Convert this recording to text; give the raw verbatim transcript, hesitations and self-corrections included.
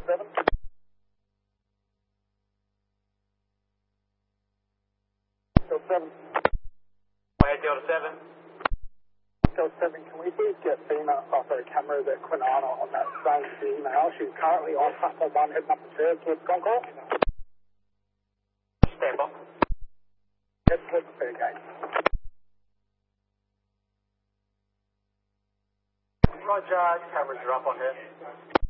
seven. Delta seven. Wait, Delta seven. Delta seven, can we please get FEMA off a camera that Quinana on that phone to email? She's currently on platform one, heading up the stairs towards Concord. Stand by. Head towards the fair gate. Roger, cameras are up on her.